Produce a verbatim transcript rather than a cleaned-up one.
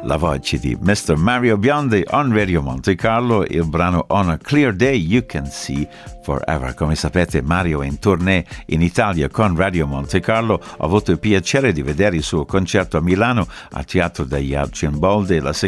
la voce di mister Mario Biondi on Radio Monte Carlo, il brano On a Clear Day You Can See Forever. Come sapete, Mario è in tournée in Italia con Radio Monte Carlo. Ho avuto il piacere di vedere il suo concerto a Milano al Teatro degli Arcimboldi la